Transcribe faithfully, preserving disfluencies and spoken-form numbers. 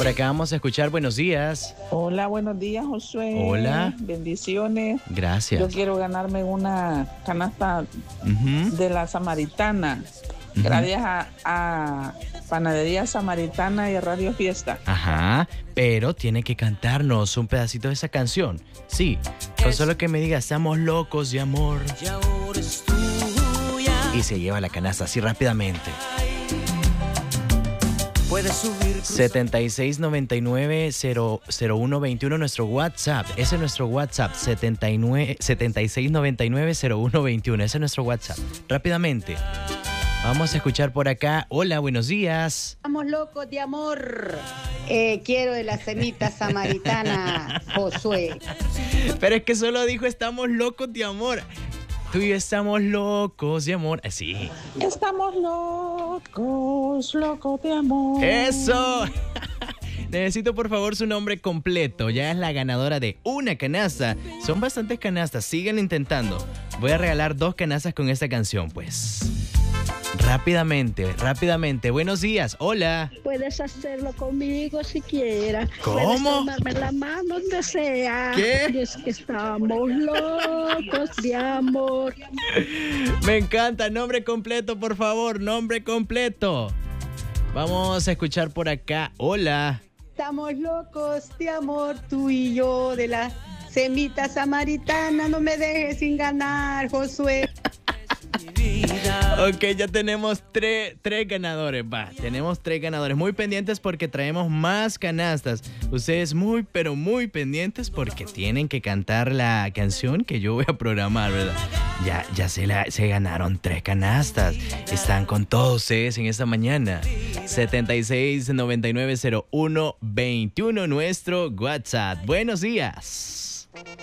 Por acá vamos a escuchar buenos días. Hola, buenos días, Josué. Hola. Bendiciones. Gracias. Yo quiero ganarme una canasta uh-huh. de la Samaritana. Uh-huh. Gracias a, a Panadería Samaritana y a Radio Fiesta. Ajá, pero tiene que cantarnos un pedacito de esa canción. Sí, con solo que me diga, estamos locos de amor. Y se lleva la canasta así rápidamente. setenta y seis noventa y nueve cero uno veintiuno nuestro WhatsApp. Ese es nuestro WhatsApp. setenta y seis noventa y nueve cero uno veintiuno. Ese es nuestro WhatsApp. Rápidamente. Vamos a escuchar por acá. Hola, buenos días. Estamos locos de amor. Eh, quiero de la semita samaritana, Josué. Pero es que solo dijo estamos locos de amor. Tú y yo estamos locos de amor. Sí. Estamos locos, locos de amor. ¡Eso! Necesito por favor su nombre completo. Ya es la ganadora de una canasta. Son bastantes canastas. Sigan intentando. Voy a regalar dos canastas con esta canción, pues. Rápidamente, rápidamente. Buenos días. Hola. Puedes hacerlo conmigo si quieras. ¿Cómo? Puedes tomarme la mano donde sea. ¿Qué? Y es que estamos locos de amor. Me encanta. Nombre completo, por favor. Nombre completo. Vamos a escuchar por acá. Hola. Estamos locos de amor, tú y yo, de la semita samaritana. No me dejes sin ganar, Josué. Ok, ya tenemos tres, tres ganadores. Va, tenemos tres ganadores. Muy pendientes porque traemos más canastas. Ustedes muy, pero muy pendientes porque tienen que cantar la canción que yo voy a programar, ¿verdad? Ya, ya se, la, se ganaron tres canastas. Están con todos ustedes en esta mañana. setenta y seis noventa y nueve cero uno veintiuno nuestro WhatsApp. Buenos días.